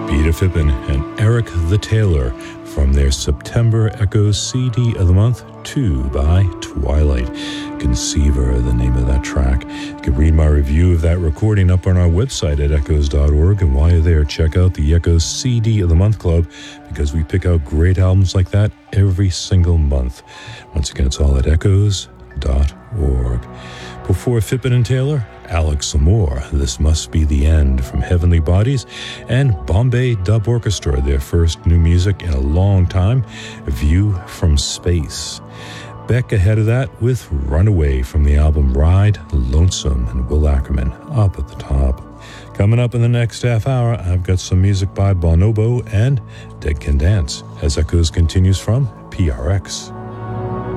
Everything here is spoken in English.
Peter Phippen and Eric the Tailor from their September Echoes CD of the Month, 2 by Twilight. Conceiver, the name of that track. You can read my review of that recording up on our website at echoes.org. And while you're there, check out the Echoes CD of the Month Club, because we pick out great albums like that every single month. Once again, it's all at echoes.org. Before Phippen and Taylor, Alex Moore, This Must Be the End from Heavenly Bodies, and Bombay Dub Orchestra, their first new music in a long time, View from Space. Beck ahead of that with Runaway from the album Ride, Lonesome, and Will Ackerman up at the top. Coming up in the next half hour, I've got some music by Bonobo and Dead Can Dance as Echoes continues from PRX.